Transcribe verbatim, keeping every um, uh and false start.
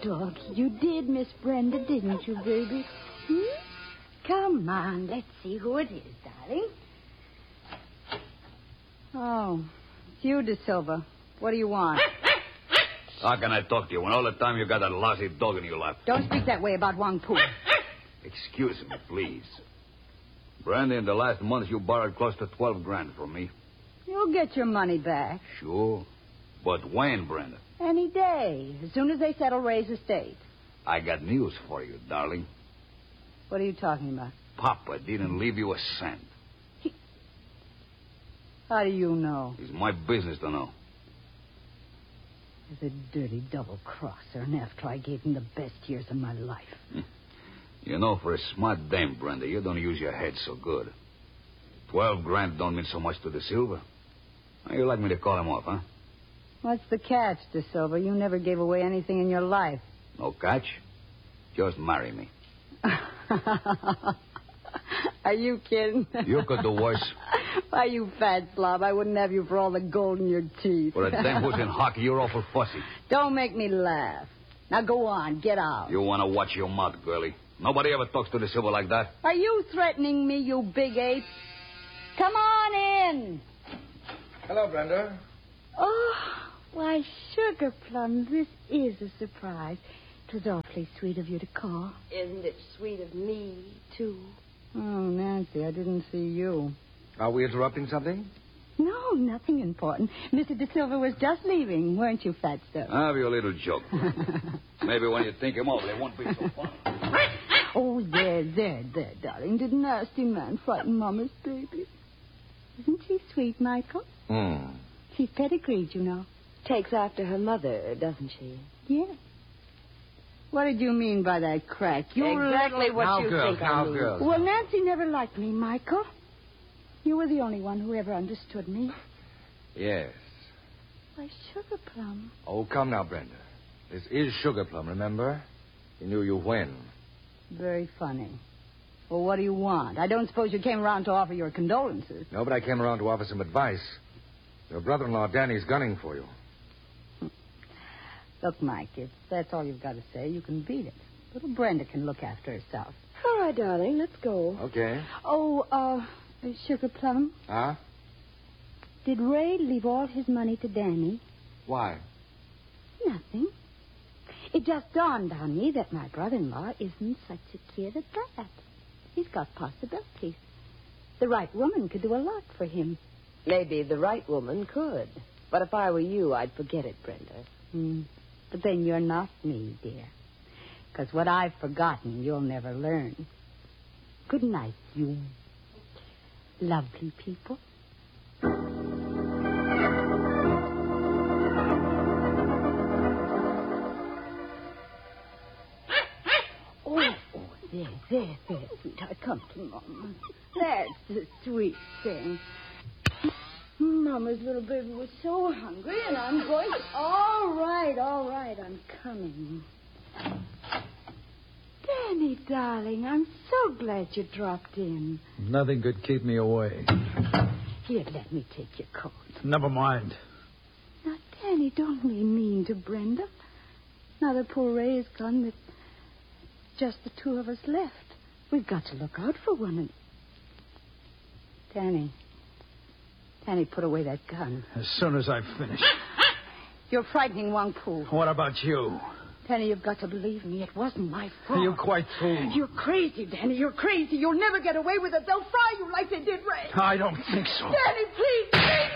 dog. You did, Miss Brenda, didn't you, baby? Hmm? Come on, let's see who it is, darling. Oh, it's you, De Silva. What do you want? How can I talk to you when all the time you got that lousy dog in your lap? Don't speak that way about Wang Pu. Excuse me, please. Brenda, in the last month you borrowed close to twelve grand from me. You'll get your money back. Sure. But when, Brenda? Any day, as soon as they settle Ray's estate. I got news for you, darling. What are you talking about? Papa didn't leave you a cent. He... How do you know? It's my business to know. He's a dirty double-crosser, and after I gave him the best years of my life. You know, for a smart dame, Brenda, you don't use your head so good. Twelve grand don't mean so much to De Silva. How you like me to call him off, huh? What's the catch, De Silva? You never gave away anything in your life. No catch? Just marry me. Are you kidding? You could do worse. Why, you fat slob, I wouldn't have you for all the gold in your teeth. For a dame who's in hockey, you're awful fussy. Don't make me laugh. Now go on, get out. You want to watch your mouth, girlie. Nobody ever talks to De Silva like that. Are you threatening me, you big ape? Come on in. Hello, Brenda. Oh, why, Sugar Plum, this is a surprise. It was awfully sweet of you to call. Isn't it sweet of me, too? Oh, Nancy, I didn't see you. Are we interrupting something? No, nothing important. Mister De Silva was just leaving, weren't you, Fatso? Have your little joke. Maybe when you think him over, they won't be so funny. Oh, there, there, there, darling. Did nasty man frighten Mama's baby? Isn't she sweet, Michael? Hmm. She's pedigreed, you know. Takes after her mother, doesn't she? Yes. What did you mean by that crack? You exactly what now, you girls, think now, I mean. girls. Well, Nancy never liked me, Michael. You were the only one who ever understood me. Yes. Why, Sugar Plum. Oh, come now, Brenda. This is Sugar Plum, remember? He knew you when. Very funny. Well, what do you want? I don't suppose you came around to offer your condolences. No, but I came around to offer some advice. Your brother-in-law, Danny's gunning for you. Look, Mike, if that's all you've got to say, you can beat it. Little Brenda can look after herself. All right, darling, let's go. Okay. Oh, uh, Sugar Plum, Huh? did Ray leave all his money to Danny? Why? Nothing. It just dawned on me that my brother-in-law isn't such a kid at that. He's got possibilities. The right woman could do a lot for him. Maybe the right woman could. But if I were you, I'd forget it, Brenda. Hmm. But then you're not me, dear. Because what I've forgotten, you'll never learn. Good night, you lovely people. Oh, oh, there, there, there, sweetheart. Come to Mama. That's the sweet thing. Mama's little baby was so hungry, and I'm going to... All right, all right, I'm coming. Danny, darling, I'm so glad you dropped in. Nothing could keep me away. Here, let me take your coat. Never mind. Now, Danny, don't be mean to Brenda. Now that poor Ray is gone, there's just the two of us left. We've got to look out for one another. Danny. Danny, put away that gun. As soon as I finish. You're frightening Wang Pu. What about you? Danny, you've got to believe me. It wasn't my fault. You're quite fool. You're crazy, Danny. You're crazy. You'll never get away with it. They'll fry you like they did Ray. I don't think so. Danny, please,